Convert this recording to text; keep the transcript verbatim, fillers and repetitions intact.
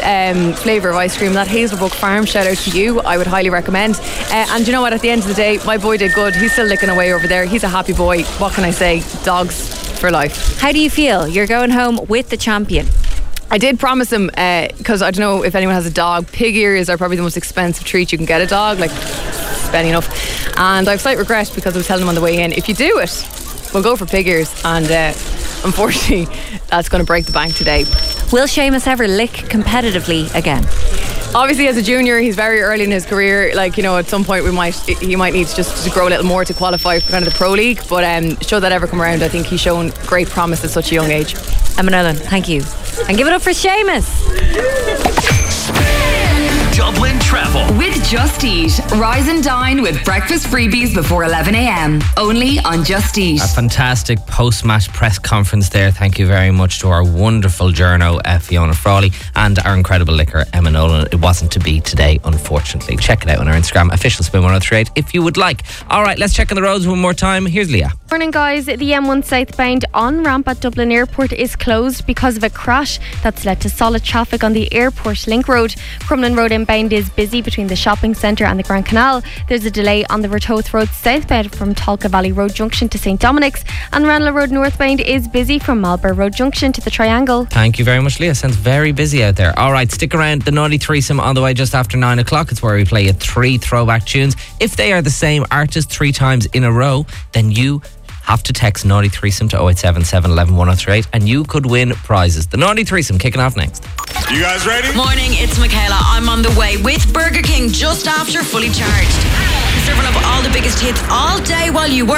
um, flavour of ice cream, that Hazelbrook Farm, shout out to you. I would highly recommend. Uh, and you know what, at the end of the day, my boy did good. He's still licking away over there. He's a happy boy. What can I say? Dogs for life. How do you feel? You're going home with the champion. I did promise him, because uh, I don't know if anyone has a dog, pig ears are probably the most expensive treat you can get a dog, like spending enough. And I have slight regret, because I was telling him on the way in, if you do it, we'll go for pig ears. And uh, unfortunately, that's going to break the bank today. Will Seamus ever lick competitively again? Obviously, as a junior, he's very early in his career. Like, you know, at some point we might he might need to just to grow a little more to qualify for kind of the pro league. But um, should that ever come around, I think he's shown great promise at such a young age. Emma Nolan, thank you. And give it up for Seamus. Dublin Travel with Just Eat. Rise and dine with breakfast freebies before eleven a.m. Only on Just Eat. A fantastic post-match press conference there. Thank you very much to our wonderful journo uh, Fiona Frawley and our incredible licker Emma Nolan. It wasn't to be today, unfortunately. Check it out on our Instagram, official Spin one oh three eight, if you would like. All right, let's check on the roads one more time. Here's Leah. Morning, guys. The M one southbound on ramp at Dublin Airport is closed because of a crash that's led to solid traffic on the Airport Link Road. Crumlin Road inbound is busy between the shopping centre and the Grand Canal. There's a delay on the Ratoath Road southbound from Tolka Valley Road Junction to St Dominic's, and Ranelagh Road northbound is busy from Marlborough Road Junction to the Triangle. Thank you very much, Leah. Sounds very busy out there. All right, stick around. The Naughty Threesome on the way just after nine o'clock. It's where we play you three throwback tunes. If they are the same artist three times in a row, then you have to text Naughty Threesome to oh eight seven seven, one one, one oh three eight and you could win prizes. The Naughty Threesome kicking off next. You guys ready? Morning, it's Michaela. I'm on the way with Burger King just after Fully Charged. Serving up all the biggest hits all day while you work.